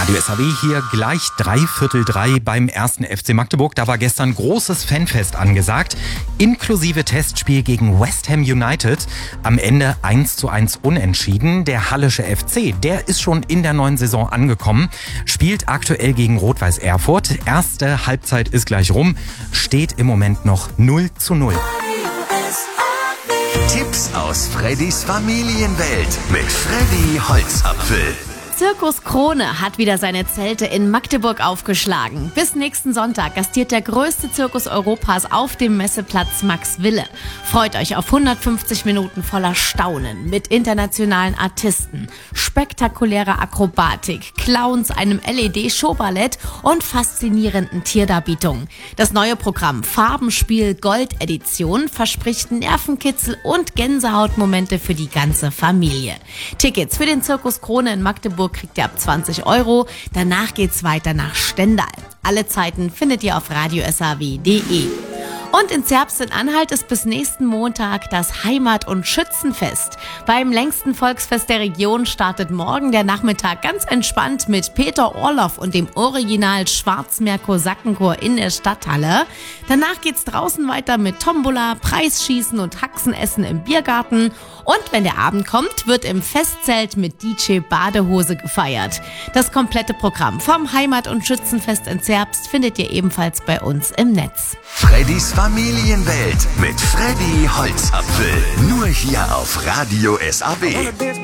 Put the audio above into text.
Radio SAW hier gleich 3:45 beim 1. FC Magdeburg. Da war gestern großes Fanfest angesagt, inklusive Testspiel gegen West Ham United. Am Ende 1:1 unentschieden. Der Hallische FC, der ist schon in der neuen Saison angekommen, spielt aktuell gegen Rot-Weiß Erfurt. Erste Halbzeit ist gleich rum, steht im Moment noch 0:0. Tipps aus Freddys Familienwelt mit Freddy Holzapfel. Zirkus Krone hat wieder seine Zelte in Magdeburg aufgeschlagen. Bis nächsten Sonntag gastiert der größte Zirkus Europas auf dem Messeplatz Max Wille. Freut euch auf 150 Minuten voller Staunen mit internationalen Artisten, spektakulärer Akrobatik, Clowns, einem LED-Showballett und faszinierenden Tierdarbietungen. Das neue Programm Farbenspiel Gold Edition verspricht Nervenkitzel und Gänsehautmomente für die ganze Familie. Tickets für den Zirkus Krone in Magdeburg kriegt ihr ab 20 €. Danach geht's weiter nach Stendal. Alle Zeiten findet ihr auf radiosaw.de. Und in Zerbst-in-Anhalt ist bis nächsten Montag das Heimat- und Schützenfest. Beim längsten Volksfest der Region startet morgen der Nachmittag ganz entspannt mit Peter Orloff und dem Original Schwarzmeer-Kosakenchor in der Stadthalle. Danach geht's draußen weiter mit Tombola, Preisschießen und Haxenessen im Biergarten. Und wenn der Abend kommt, wird im Festzelt mit DJ Badehose gefeiert. Das komplette Programm vom Heimat- und Schützenfest in Zerbst findet ihr ebenfalls bei uns im Netz. Freddys Familienwelt mit Freddy Holzapfel. Nur hier auf Radio SAW.